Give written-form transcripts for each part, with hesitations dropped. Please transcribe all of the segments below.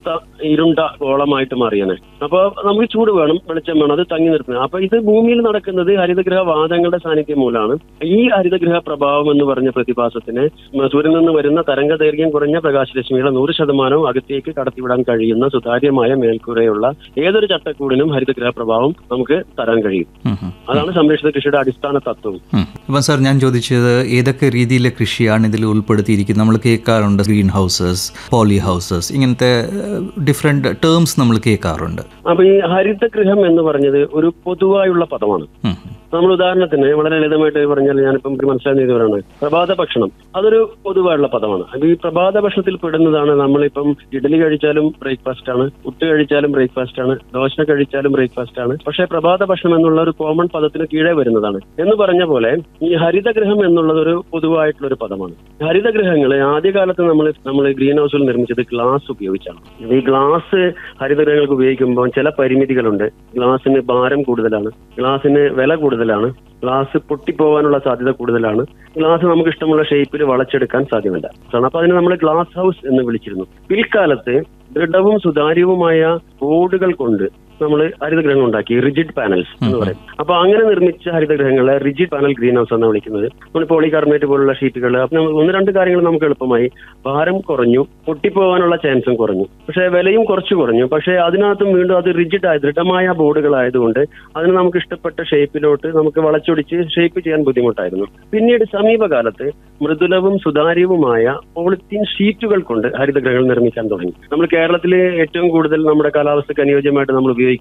ഇരുണ്ട ഗോളമായിട്ട് മാറിയാണ്. അപ്പോൾ നമുക്ക് ചൂട് വേണം, വെളിച്ചം വേണം, അത് തങ്ങി നിർത്തുന്നത്. അപ്പൊ ഇത് ഭൂമിയിൽ നടക്കുന്നത് ഹരിതഗൃഹ വാതങ്ങളുടെ സാന്നിധ്യം മൂലമാണ്. ഈ ഹരിതഗൃഹ പ്രഭാവം എന്ന് പറഞ്ഞ പ്രതിഭാസത്തിന് സൂര്യനിൽ നിന്ന് വരുന്ന തരംഗ ദൈർഘ്യം കുറഞ്ഞ പ്രകാശരശ്മികളെ 100% അകത്തേക്ക് കടത്തിവിടാൻ കഴിയുന്ന സുതാര്യമായ മേൽക്കൂരയുള്ള ഏതൊരു ചട്ടക്കൂടിനും ഹരിതഗൃഹ പ്രഭാവം നമുക്ക് തരാൻ കഴിയും. അതാണ് സംരക്ഷിത കൃഷിയുടെ അടിസ്ഥാന തത്വം. അപ്പം സാർ, ഞാൻ ചോദിച്ചത് ഏതൊക്കെ രീതിയിലെ കൃഷിയാണ് ഇതിൽ ഉൾപ്പെടുത്തിയിരിക്കുന്നത്? നമ്മൾ കേൾക്കാറുണ്ട് ഗ്രീൻ ഹൗസസ്, പോളി ഹൗസസ്, ഇങ്ങനത്തെ ഡിഫറെന്റ് ടേംസ് നമ്മൾ കേൾക്കാറുണ്ട്. അപ്പൊ ഈ ഹരിതഗൃഹം എന്ന് പറഞ്ഞത് ഒരു പൊതുവായുള്ള പദമാണ്. നമ്മൾ ഉദാഹരണത്തിന് വളരെ ലളിതമായിട്ട് പറഞ്ഞാൽ, ഞാനിപ്പം മനസ്സിലാകുന്നതാണ് പ്രഭാത ഭക്ഷണം. അതൊരു പൊതുവായുള്ള പദമാണ്. അപ്പൊ ഈ പ്രഭാത ഭക്ഷണത്തിൽ പെടുന്നതാണ് നമ്മളിപ്പം ഇഡലി കഴിച്ചാലും ബ്രേക്ക്ഫാസ്റ്റ് ആണ്, പുട്ട് കഴിച്ചാലും ബ്രേക്ക്ഫാസ്റ്റ് ആണ്, ദോശ കഴിച്ചാലും ബ്രേക്ക്ഫാസ്റ്റ് ആണ്. പക്ഷേ പ്രഭാത ഭക്ഷണം എന്നുള്ള ഒരു കോമൺ പദത്തിന് കീഴേ വരുന്നതാണ്. എന്ന് പറഞ്ഞ പോലെ ഈ ഹരിതഗൃഹം എന്നുള്ളത് ഒരു പൊതുവായിട്ടുള്ള ഒരു പദമാണ്. ഹരിതഗൃഹങ്ങൾ ആദ്യകാലത്ത് നമ്മൾ ഗ്രീൻ ഹൗസിൽ നിർമ്മിച്ചത് ഗ്ലാസ് ഉപയോഗിച്ചാണ്. ഈ ഗ്ലാസ് ഹരിതഗൃഹങ്ങൾക്ക് ഉപയോഗിക്കുമ്പോൾ ചില പരിമിതികളുണ്ട്. ഗ്ലാസിന് ഭാരം കൂടുതലാണ്, ഗ്ലാസിന് വില കൂടുതലാണ്, ഗ്ലാസ് പൊട്ടിപ്പോവാനുള്ള സാധ്യത കൂടുതലാണ്, ഗ്ലാസ് നമുക്ക് ഇഷ്ടമുള്ള ഷേപ്പിൽ വളച്ചെടുക്കാൻ സാധ്യമല്ല. അപ്പൊ അതിന് നമ്മൾ ഗ്ലാസ് ഹൗസ് എന്ന് വിളിച്ചിരുന്നു. പിൽക്കാലത്ത് ദൃഢവും സുതാര്യവുമായ ബോർഡുകൾ കൊണ്ട് നമ്മൾ ഹരിതഗൃഹങ്ങൾ ഉണ്ടാക്കി, റിജിഡ് പാനൽസ് എന്ന് പറയും. അപ്പൊ അങ്ങനെ നിർമ്മിച്ച ഹരിതഗൃഹങ്ങളെ റിജിഡ് പാനൽ ഗ്രീൻ ഹൗസ് എന്നാണ് വിളിക്കുന്നത്. നമ്മൾ പോളികാർബണേറ്റ് പോലുള്ള ഷീറ്റുകൾ. അപ്പൊ ഒന്ന് രണ്ട് കാര്യങ്ങൾ നമുക്ക് എളുപ്പമായി. ഭാരം കുറഞ്ഞു, പൊട്ടിപ്പോകാനുള്ള ചാൻസും കുറഞ്ഞു, പക്ഷേ വിലയും കുറച്ചു കുറഞ്ഞു. പക്ഷേ അതിനകത്തും വീണ്ടും അത് റിജിഡായ ദൃഢമായ ബോർഡുകളായതുകൊണ്ട് അതിന് നമുക്ക് ഇഷ്ടപ്പെട്ട ഷേപ്പിലോട്ട് നമുക്ക് വളച്ചൊടിച്ച് ഷേപ്പ് ചെയ്യാൻ ബുദ്ധിമുട്ടായിരുന്നു. പിന്നീട് സമീപകാലത്ത് മൃദുലവും സുതാര്യവുമായ പോളിത്തീൻ ഷീറ്റുകൾ കൊണ്ട് ഹരിതഗൃഹങ്ങൾ നിർമ്മിക്കാൻ തുടങ്ങി. നമ്മൾ കേരളത്തിൽ ഏറ്റവും കൂടുതൽ നമ്മുടെ കാലാവസ്ഥയ്ക്ക് അനുയോജ്യമായിട്ട് നമ്മൾ ഉപയോഗിക്കുന്ന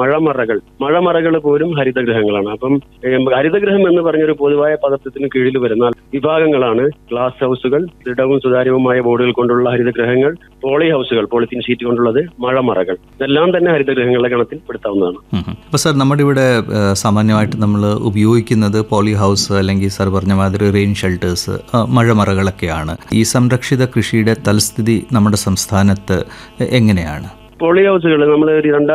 മഴമറകൾ പോലും ഹരിതഗൃഹങ്ങളാണ്. അപ്പം ഹരിതഗൃഹം എന്ന് പറഞ്ഞൊരു പൊതുവായ പദത്തിന് കീഴിൽ വരുന്ന വിഭാഗങ്ങളാണ് ഗ്ലാസ് ഹൗസുകൾ, ദൃഢവും സുതാര്യവുമായ ബോർഡുകൾ കൊണ്ടുള്ള ഹരിതഗൃഹങ്ങൾ, പോളി ഹൗസുകൾ, പോളിത്തീൻ ഷീറ്റ് കൊണ്ടുള്ളത്, മഴമറകൾ. ഇതെല്ലാം തന്നെ ഹരിതഗൃഹങ്ങളുടെ ഗണത്തിൽ പെടുത്താവുന്നതാണ്. അപ്പോൾ സാർ, നമ്മുടെ ഇവിടെ സാമാന്യമായിട്ട് നമ്മൾ ഉപയോഗിക്കുന്നത് പോളി ഹൗസ് അല്ലെങ്കിൽ സാർ പറഞ്ഞ മാതിരി റെയിൻ ഷെൽട്ടേഴ്സ്, മഴമറകളൊക്കെയാണ്. ഈ സംരക്ഷിത കൃഷിയുടെ തൽസ്ഥിതി നമ്മുടെ സംസ്ഥാനത്ത് എങ്ങനെയാണ്? പോളി ഹൗസുകൾ നമ്മൾ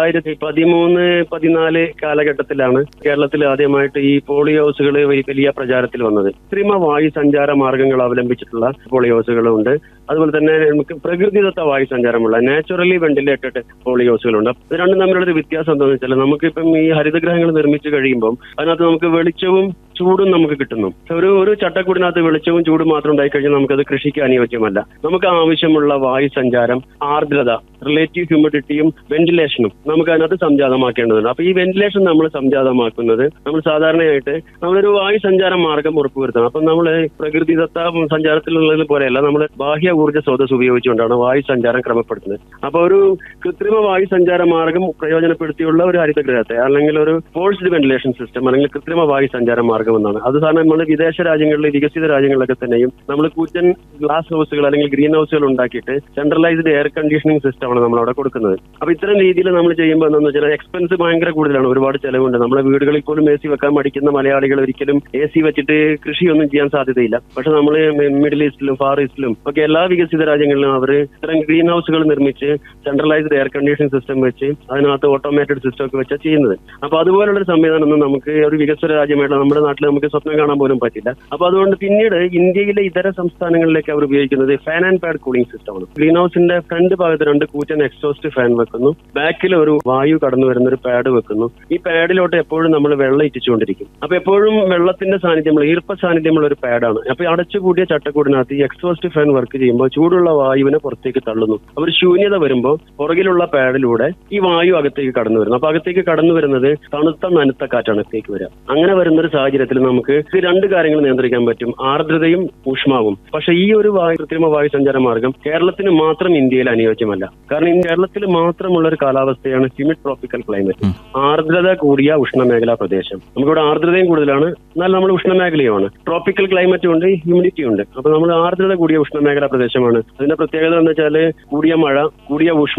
2013-14 കാലഘട്ടത്തിലാണ് കേരളത്തിൽ ആദ്യമായിട്ട് ഈ പോളി ഹൗസുകൾ വലിയ പ്രചാരത്തിൽ വന്നത്. കൃത്രിമ വായു സഞ്ചാര മാർഗങ്ങൾ അവലംബിച്ചിട്ടുള്ള പോളി ഹൗസുകളുണ്ട്. അതുപോലെ തന്നെ നമുക്ക് പ്രകൃതിദത്ത വായു സഞ്ചാരമുള്ള നാച്ചുറലി വെന്റിലേറ്റഡ് പോളി ഹൗസുകളുണ്ട്. ഇത് രണ്ടും തമ്മിലുള്ളൊരു വ്യത്യാസം എന്താണെന്ന് വെച്ചാൽ, നമുക്കിപ്പം ഈ ഹരിതഗൃഹങ്ങൾ നിർമ്മിച്ചു കഴിയുമ്പോൾ അതിനകത്ത് നമുക്ക് വെളിച്ചവും ചൂടും നമുക്ക് കിട്ടുന്നു. ഒരു ചട്ടക്കൂടിനകത്ത് വെളിച്ചവും ചൂടും മാത്രം ഉണ്ടായി കഴിഞ്ഞാൽ നമുക്കത് കൃഷിക്ക് അനുയോജ്യമല്ല. നമുക്ക് ആവശ്യമുള്ള വായു സഞ്ചാരം, ആർദ്രത, റിലേറ്റീവ് ഹ്യൂമിഡിറ്റിയും വെന്റിലേഷനും നമുക്ക് അതിനകത്ത് സംജാതമാക്കേണ്ടതുണ്ട്. അപ്പൊ ഈ വെന്റിലേഷൻ നമ്മൾ സംജാതമാക്കുന്നത് നമ്മൾ സാധാരണയായിട്ട് നമ്മളൊരു വായു സഞ്ചാര മാർഗം ഉറപ്പുവരുത്തണം. അപ്പൊ നമ്മൾ പ്രകൃതിദത്ത സഞ്ചാരത്തിലുള്ളത് പോലെയല്ല, നമ്മൾ ബാഹ്യ ഊർജ്ജ സ്രോതസ് ഉപയോഗിച്ചുകൊണ്ടാണ് വായു സഞ്ചാരം ക്രമപ്പെടുത്തുന്നത്. അപ്പൊ ഒരു കൃത്രിമ വായു സഞ്ചാര മാർഗം പ്രയോജനപ്പെടുത്തിയുള്ള ഒരു ഹരിതഗൃഹത്തെ അല്ലെങ്കിൽ ഒരു ഫോഴ്സ്ഡ് വെന്റിലേഷൻ സിസ്റ്റം അല്ലെങ്കിൽ കൃത്രിമ വായു സഞ്ചാര മാർഗം എന്നാണ്. അത് സാധാരണ നമ്മൾ വിദേശ രാജ്യങ്ങളിൽ, വികസിത രാജ്യങ്ങളിലൊക്കെ തന്നെയും നമ്മൾ കൂറ്റൻ ഗ്ലാസ് ഹൗസുകൾ അല്ലെങ്കിൽ ഗ്രീൻ ഹൗസുകൾ ഉണ്ടാക്കിയിട്ട് സെൻട്രലൈസ്ഡ് എയർ കണ്ടീഷനിങ് സിസ്റ്റമാണ് നമ്മൾ അവിടെ കൊടുക്കുന്നത്. അപ്പൊ ഇത്തരം രീതിയിൽ നമ്മൾ ചെയ്യുമ്പോൾ എന്താണെന്ന് വെച്ചാൽ എക്സ്പെൻസ് ഭയങ്കര കൂടുതലാണ്, ഒരുപാട് ചെലവുണ്ട്. നമ്മുടെ വീടുകളിൽ പോലും AC വെക്കാൻ മടിക്കുന്ന മലയാളികൾ ഒരിക്കലും AC വെച്ചിട്ട് കൃഷിയൊന്നും ചെയ്യാൻ സാധ്യതയില്ല. പക്ഷെ നമ്മൾ മിഡിൽ ഈസ്റ്റിലും ഫാർ ഈസ്റ്റിലും ഒക്കെ എല്ലാ വികസിത രാജ്യങ്ങളിലും അവർ ഇത്തരം ഗ്രീൻ ഹൗസുകൾ നിർമ്മിച്ച് സെൻട്രലൈസ്ഡ് എയർ കണ്ടീഷനിങ് സിസ്റ്റം വെച്ച് അതിനകത്ത് ഓട്ടോമേറ്റഡ് സിസ്റ്റം ഒക്കെ വെച്ചാൽ ചെയ്യുന്നത്. അപ്പൊ അതുപോലുള്ള സംവിധാനം ഒന്നും നമുക്ക് ഒരു വികസിത രാജ്യമായിട്ട് നമ്മുടെ നാട്ടിൽ നമുക്ക് സ്വപ്നം കാണാൻ പോലും പറ്റില്ല. അപ്പൊ അതുകൊണ്ട് പിന്നീട് ഇന്ത്യയിലെ ഇതര സംസ്ഥാനങ്ങളിലേക്ക് അവർ ഉപയോഗിക്കുന്നത് ഫാൻ ആൻഡ് പാഡ് കൂളിംഗ് സിസ്റ്റമാണ്. ഗ്രീൻ ഹൗസിന്റെ ഫ്രണ്ട് ഭാഗത്ത് 2 കൂറ്റൻ എക്സോസ്റ്റ് ഫാൻ വെക്കുന്നു, ബാക്കിൽ ഒരു വായു കടന്നു വരുന്ന ഒരു പാഡ് വെക്കുന്നു. ഈ പാഡിലോട്ട് എപ്പോഴും നമ്മൾ വെള്ളം ഇറ്റിച്ചുകൊണ്ടിരിക്കും. അപ്പൊ എപ്പോഴും വെള്ളത്തിന്റെ സാന്നിധ്യമുള്ള, ഈർപ്പ സാന്നിധ്യമുള്ള ഒരു പാഡാണ്. അപ്പൊ അടച്ചുകൂടിയ ചട്ടക്കൂടിനകത്ത് ഈ എക്സോസ്റ്റ് ഫാൻ വർക്ക് ചെയ്യുമ്പോൾ ചൂടുള്ള വായുവിനെ പുറത്തേക്ക് തള്ളുന്നു. അപ്പൊ ഒരു ശൂന്യത വരുമ്പോൾ പുറകിലുള്ള പാഡിലൂടെ ഈ വായു അകത്തേക്ക് കടന്നു വരുന്നു. അപ്പൊ അകത്തേക്ക് കടന്നു വരുന്നത് തണുത്ത നനുത്ത കാറ്റാണ് അകത്തേക്ക് വരിക. അങ്ങനെ വരുന്ന ഒരു സാഹചര്യത്തിൽ നമുക്ക് 2 കാര്യങ്ങൾ നിയന്ത്രിക്കാൻ പറ്റും, ആർദ്രതയും ഊഷ്മാവും. പക്ഷെ ഈ ഒരു കൃത്രിമ വായു സഞ്ചാര മാർഗം കേരളത്തിന് മാത്രം ഇന്ത്യയിൽ അനുയോജ്യമല്ല. കാരണം കേരളത്തിൽ മാത്രമുള്ള ഒരു കാലാവസ്ഥയാണ് ഹ്യൂമിഡ് ട്രോപ്പിക്കൽ ക്ലൈമറ്റ്, ആർദ്രത കൂടിയ ഉഷ്ണമേഖലാ പ്രദേശം. നമുക്കിവിടെ ആർദ്രതയും കൂടുതലാണ്, എന്നാൽ നമ്മൾ ഉഷ്ണമേഖലയുമാണ്. ട്രോപ്പിക്കൽ ക്ലൈമറ്റും ഉണ്ട്, ഹ്യൂമിഡിറ്റി ഉണ്ട്. അപ്പൊ നമ്മൾ ആർദ്രത കൂടിയ ഉഷ്ണമേഖലാ പ്രദേശമാണ്. അതിന്റെ പ്രത്യേകത എന്ന് വെച്ചാൽ കൂടിയ മഴ, കൂടിയ ഊഷ്മാവ്,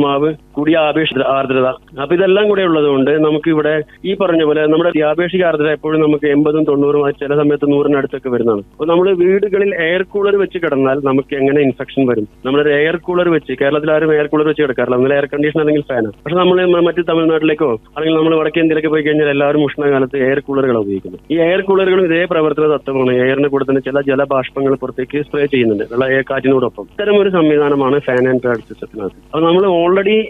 കൂടിയ ആർദ്രത. അപ്പൊ ഇതെല്ലാം കൂടെ ഉള്ളതുകൊണ്ട് നമുക്ക് ഇവിടെ ഈ പറഞ്ഞ പോലെ നമ്മുടെ ആപേക്ഷിക ആർദ്രത എപ്പോഴും നമുക്ക് 80-90 ചില സമയത്ത് 100-അടുത്തൊക്കെ വരുന്നതാണ്. അപ്പൊ നമ്മൾ വീടുകളിൽ എയർ കൂളർ വെച്ച് കിടന്നാൽ നമുക്ക് എങ്ങനെ ഇൻഫെക്ഷൻ വരും? നമ്മളൊരു എയർ കൂളർ വെച്ച്, കേരളത്തിൽ ആരും എയർ കൂളർ വെച്ച് കിടക്കാറില്ല, നമ്മൾ എയർ കണ്ടീഷൻ അല്ലെങ്കിൽ ഫാനാണ്. പക്ഷെ നമ്മൾ മറ്റ് തമിഴ്നാട്ടിലേക്കോ അല്ലെങ്കിൽ നമ്മൾ വടക്കേ ഇന്ത്യയിലേക്ക് പോയി കഴിഞ്ഞാൽ എല്ലാവരും ഉഷ്ണകാലത്ത് എയർ കൂളറുകളാണ് ഉപയോഗിക്കുന്നത്. ഈ എയർ കൂളറുകളും ഇതേ പ്രവർത്തന തത്വമാണ്. എയറിന്റെ കൂടെ തന്നെ ചില ജലബാഷ്പങ്ങൾ പുറത്തേക്ക് സ്പ്രേ ചെയ്യുന്നുണ്ട് കാറ്റിനോടൊപ്പം. ഇത്തരം ഒരു സംവിധാനമാണ് ഫാൻ ആൻഡ് പാഡ് സിസ്റ്റത്തിനകത്ത്. അപ്പൊ നമ്മൾ ഓൾറെഡി